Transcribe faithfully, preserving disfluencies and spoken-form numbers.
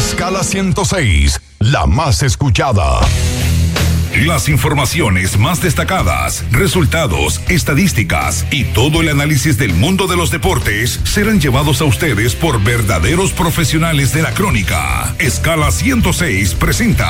Escala ciento seis, la más escuchada. Las informaciones más destacadas, resultados, estadísticas y todo el análisis del mundo de los deportes serán llevados a ustedes por verdaderos profesionales de la crónica. Escala ciento seis presenta